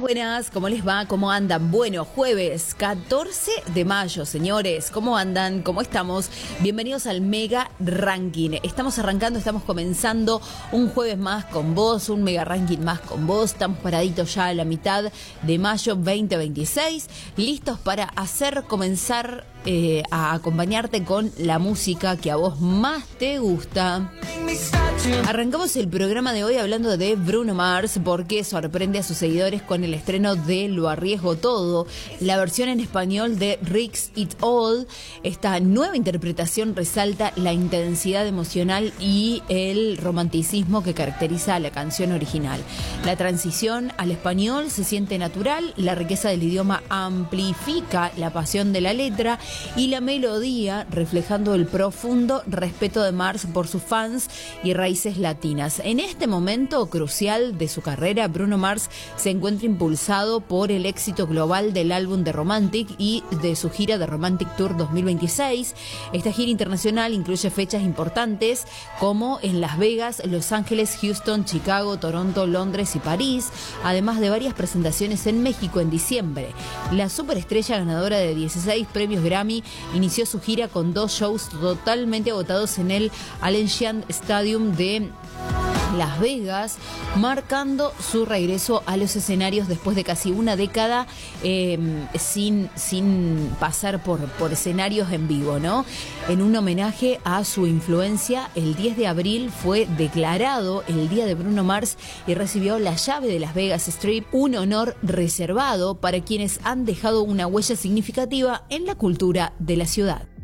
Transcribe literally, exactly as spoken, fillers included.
buenas, ¿cómo les va? ¿Cómo andan? Bueno, jueves catorce de mayo, señores, ¿cómo andan? ¿Cómo estamos? Bienvenidos al Mega Ranking. Estamos arrancando, estamos comenzando un jueves más con vos, un Mega Ranking más con vos. Estamos paraditos ya a la mitad de mayo veinte veintiséis, listos para hacer comenzar eh, a acompañarte con la música que a vos más te gusta. Arrancamos el programa de hoy hablando de Bruno Mars porque sorprende a sus seguidores con el estreno de Lo Arriesgo Todo, la versión en español de Risk It All. Esta nueva interpretación resalta la intensidad emocional y el romanticismo que caracteriza a la canción original. La transición al español se siente natural, la riqueza del idioma amplifica la pasión de la letra y la melodía reflejando el profundo respeto de Mars por sus fans y raíces latinas. En este momento crucial de su carrera, Bruno Mars se encuentra impulsado por el éxito global del álbum de Romantic y de su gira de Romantic Tour dos mil veintiséis. Esta gira internacional incluye fechas importantes como en Las Vegas, Los Ángeles, Houston, Chicago, Toronto, Londres y París, además de varias presentaciones en México en diciembre. La superestrella ganadora de dieciséis premios Grammy inició su gira con dos shows totalmente agotados en el Allegiant Stadium de Las Vegas, marcando su regreso a los escenarios después de casi una década eh, sin, sin pasar por, por escenarios en vivo, ¿no? En un homenaje a su influencia, el diez de abril fue declarado el Día de Bruno Mars y recibió la llave de Las Vegas Strip, un honor reservado para quienes han dejado una huella significativa en la cultura de la ciudad.